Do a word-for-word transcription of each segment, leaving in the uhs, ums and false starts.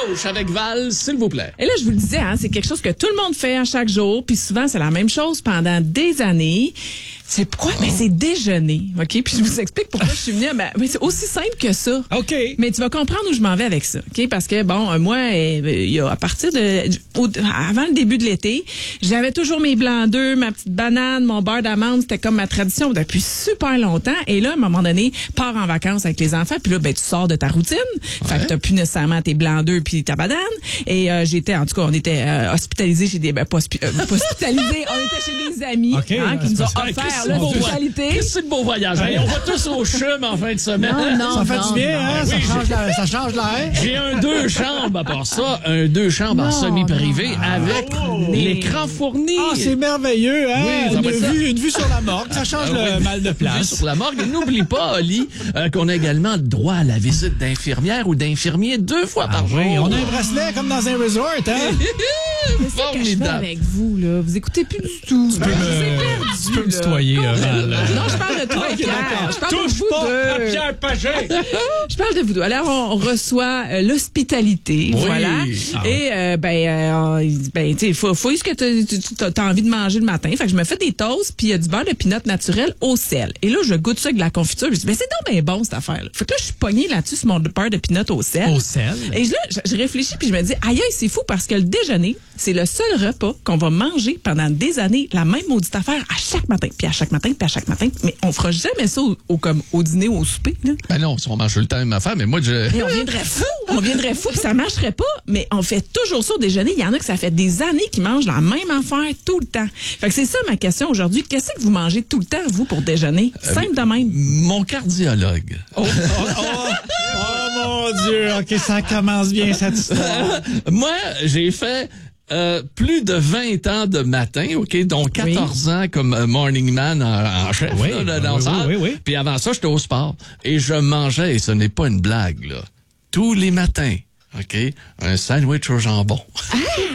gauche avec Val, s'il vous plaît. Et là, je vous le disais, hein, c'est quelque chose que tout le monde fait à chaque jour, puis souvent, c'est la même chose pendant des années. C'est pourquoi? Oh. Ben, c'est déjeuner, OK? Puis je vous explique pourquoi je suis venue. Ben, ben, c'est aussi simple que ça. OK. Mais tu vas comprendre où je m'en vais avec ça, OK? Parce que, bon, moi, il y a, à partir de... Au, avant le début de l'été, j'avais toujours mes blancs d'œufs, ma petite banane, mon beurre d'amande. C'était comme ma tradition depuis super longtemps. Et là, à un moment donné, pars en vacances avec les enfants. Puis là, ben, tu sors de ta routine. Ouais. Fait que t'as plus nécessairement tes blancs d'œufs puis ta banane. Et euh, j'étais, en tout cas, on était euh, hospitalisés chez des... Ben, pas, hospi- euh, pas hospitalisés, on était chez des amis okay, hein, qui nous ont offert l'hospitalité. Qu'est-ce que c'est le beau voyage? Hey, on va tous au chum en fin de semaine. Non, non, ça fait non, du bien, non, hein? oui, ça, change la, ça change l'air. J'ai un deux chambres à part ça, un deux chambres en semi-privé avec oh, l'écran fourni. Ah, c'est merveilleux, hein? Oui, une, vue, une vue sur la morgue, ça change euh, le oui, mal de place. Une vue sur la morgue. Et n'oublie pas, Oli, euh, qu'on a également droit à la visite d'infirmière ou d'infirmier deux fois ah, par jour. Oui, on a un bracelet comme dans un resort, hein? C'est que je fais avec vous, là. Vous écoutez plus du tout. Tu peux me, tu peux me tutoyer, Val. Non, je parle de toi, okay, Pierre. Je parle Touche de vous pas deux. à Pierre Pagé. Je parle de vous deux. Alors, on reçoit euh, l'hospitalité, oui. voilà. Ah, et, euh, ben, euh, ben tu sais, faut, faut ce que tu as envie de manger le matin. Fait que je me fais des toasts, puis il y a du beurre de pinot naturel au sel. Et là, je goûte ça avec de la confiture. Je dis, ben, c'est donc bien bon, cette affaire-là. Fait que là, je suis pognée là-dessus sur mon beurre de pinot au sel. Au sel? Et là, je, je réfléchis, puis je me dis, aïe, aïe, c'est fou parce que le déjeuner, c'est le seul repas qu'on va manger pendant des années, la même maudite affaire à chaque matin, puis à chaque matin, puis à chaque matin. Mais on fera jamais ça au, au, comme, au dîner ou au souper, là. Ben non, si on mange tout le temps la même affaire, mais moi, je... Mais on viendrait fou! On viendrait fou, puis ça marcherait pas, mais on fait toujours ça au déjeuner. Il y en a que ça fait des années qui mangent la même affaire tout le temps. Fait que c'est ça ma question aujourd'hui. Qu'est-ce que vous mangez tout le temps, vous, pour déjeuner? Simple de même. Mon cardiologue. Oh, oh, oh, oh mon Dieu! OK, ça commence bien, cette histoire. Moi, j'ai fait... Euh, plus de vingt ans de matin, OK, dont quatorze oui. ans comme euh, morning man en, en chef oui, là, dans oui, ça. Oui, oui, oui. Puis avant ça, j'étais au sport. Et je mangeais, et ce n'est pas une blague, là, tous les matins, OK, un sandwich au jambon. Ah!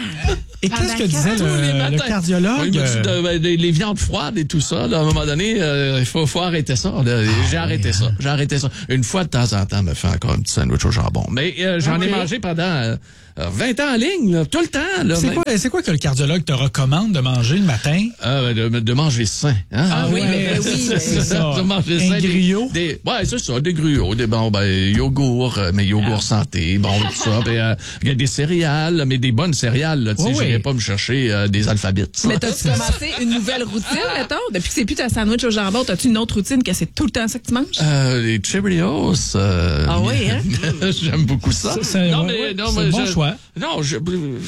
Et qu'est-ce que disait le, le cardiologue? Oui, de, de, les viandes froides et tout ça, là, à un moment donné, il euh, faut, faut arrêter ça. Là. Ah, j'ai arrêté oui, ça. Hein. J'ai arrêté ça. Une fois de temps en temps, me fait encore un petit sandwich au jambon. Mais euh, j'en okay. ai mangé pendant euh, vingt ans en ligne, là, tout le temps. Là, c'est, quoi, c'est quoi que le cardiologue te recommande de manger le matin? Euh, de, de manger sain. Hein? Ah oui, mais oui, c'est, c'est ça. De manger un sain. griot? Des, des, ouais, c'est ça, des griots, des bon, ben, yogourt, mais yogourt ah. santé, bon, tout ça. Il euh, y a des céréales, mais des bonnes céréales, tu sais, oh, j'irai oui. pas me chercher euh, des alphabets. Mais t'as-tu commencé une nouvelle routine, mettons? Depuis que c'est plus ta sandwich au jambon, t'as-tu une autre routine que c'est tout le temps ça que tu manges? Euh, les Cheerios. Euh, ah oui, hein? J'aime beaucoup ça. ça c'est, non, mais, ouais, non, c'est mais, un bon je, choix. Non, je...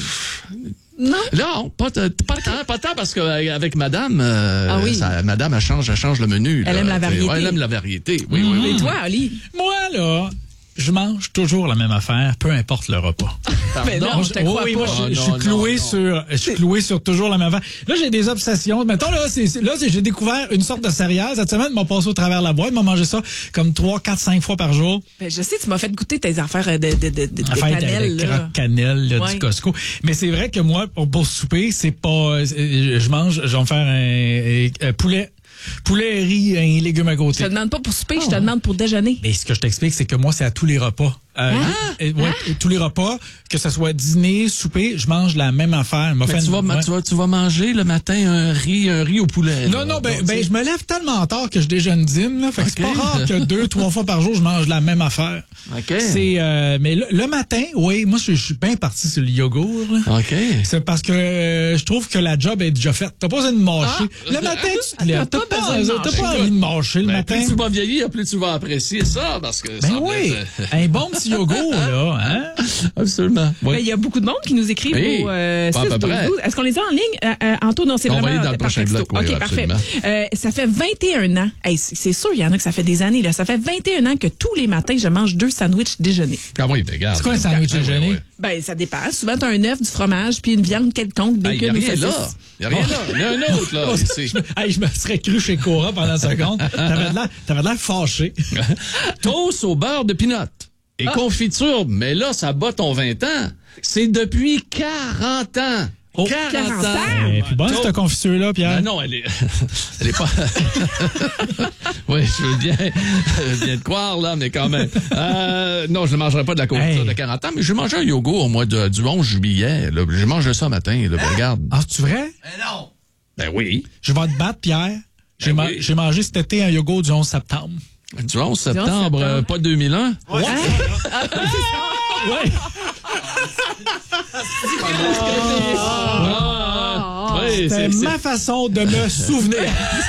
Non. Non, pas, t- pas tant, pas tant parce qu'avec madame, euh, ah oui. ça, madame, elle change, elle change le menu. Elle là, aime la variété. Ouais, elle aime la variété, oui, mmh. oui, oui. Et toi, Ali? Moi, là, je mange toujours la même affaire, peu importe le repas. Mais non, je te crois oui, pas. Moi, je, oh, je suis non, cloué non, sur, non. je suis cloué sur toujours la même affaire. Là, j'ai des obsessions. Mettons, là, c'est, c'est, là, c'est, j'ai découvert une sorte de céréales. Cette semaine, ils m'ont passé au travers de la boîte, ils m'ont mangé ça comme trois, quatre, cinq fois par jour. Ben, je sais, tu m'as fait goûter tes affaires de, de, de, de, de cannelle, de, de croque cannelle, là, ouais. du Costco. Mais c'est vrai que moi, pour, pour souper, c'est pas, je mange, je vais me faire un, un, un poulet. Poulet, riz, un légume à côté. Je te demande pas pour souper, oh. je te demande pour déjeuner. Mais ce que je t'explique, c'est que moi, c'est à tous les repas. Euh, ah, et, ouais, ah. tous les repas, que ce soit dîner, souper, je mange la même affaire. Mais tu, vas, ouais. tu, vas, tu vas manger le matin un riz, un riz au poulet. Non, là, non, ben, ben je me lève tellement tard que je déjeune dîne. Là, fait okay. que c'est pas rare que deux, trois fois par jour, je mange la même affaire. OK. C'est, euh, mais le, le matin, oui, moi, je, je suis bien parti sur le yogourt. Là. OK. C'est parce que euh, je trouve que la job est déjà faite. T'as pas besoin de mâcher. Ah. Le matin, tu te lèves. T'as, t'as pas, pas, t'as pas envie de mâcher le ben, matin. Plus tu vas vieillir, plus tu vas apprécier ça. Parce que ben ça oui, être... un bon petit yogourt, là. Hein? Absolument. Il oui. y a beaucoup de monde qui nous écrivent oui, au euh, six douze douze. Est-ce qu'on les a en ligne? Euh, euh, Anto, non, c'est on vraiment... va aller dans le prochain bloc. Oui, OK, parfait. Euh, ça fait vingt et un ans. Hey, c'est sûr, il y en a que ça fait des années. Là. Ça fait vingt et un ans que tous les matins, je mange deux sandwichs déjeuner. Ah oui, regarde. C'est quoi un sandwich déjeuner? Oui, oui. Ben, ça dépend. Souvent, tu as un œuf, du fromage, puis une viande quelconque, bacon, il n'y a rien là. Il n'y a rien là. Il y a un autre, là. Ici. Hey, je me serais cru chez Cora pendant une seconde. T'avais de l'air, t'avais de l'air fâché. Toast au beurre de pinot. Et ah. confiture, mais là, ça bat ton vingt ans. C'est depuis quarante ans. Oh, quarante ans. Et puis bonne, Oh. cette confiture-là, Pierre. Ben non, elle est, elle est pas. Oui, je veux bien, bien te croire, là, mais quand même. Euh, non, je ne mangerai pas de la confiture Hey. de quarante ans, mais j'ai mangé un yogourt au mois de, du onze juillet. Là. J'ai mangé ça matin, là, ben, regarde. Ah, c'est vrai? Ben oui. Je vais te battre, Pierre. J'ai Ben ma- oui. j'ai mangé cet été un yogourt du onze septembre. Du onze septembre, septembre. euh, pas deux mille un. Ouais. Ah, oui, C'est c'est, c'est, ma façon de me souvenir.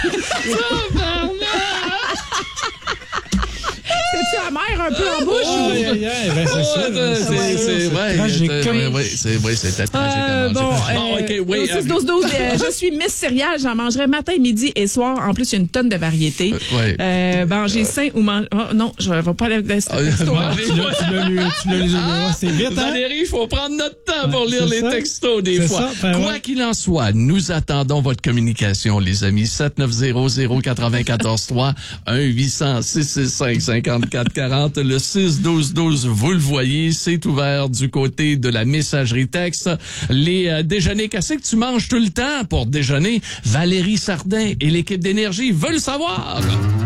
C'est-tu amer un peu en bouche? Aïe, aïe, aïe, ben, c'est Oh, ça. c'est, c'est, c'est, ouais, tragique. c'est, ouais, ouais, c'est, ouais, c'était tragique. Euh, à bon, manger. euh, Bon, ok, oui. au six douze douze, euh, je suis Miss Céréales, j'en mangerai matin, midi et soir. En plus, il y a une tonne de variétés. Euh, ouais. Euh, manger sain ou manger... Oh, non, je ne vais pas aller avec ce Ah, texto. ouais. hein. Tu l'as, tu l'as lu, tu l'as lu, ah, c'est vite, hein? Valérie, il faut prendre notre temps pour Ouais, lire c'est les ça. textos des C'est fois. ça, ben Quoi ouais. qu'il en soit, nous attendons votre communication, les amis. sept neuf zéro zéro neuf quatre trois, un huit cents six six cinq cinquante-quatre quarante. Le six douze douze, vous le voyez, c'est ouvert du côté de la messagerie texte. Les euh, déjeuners, qu'est-ce que tu manges tout le temps pour déjeuner? Valérie Sardin et l'équipe d'Énergie veulent savoir.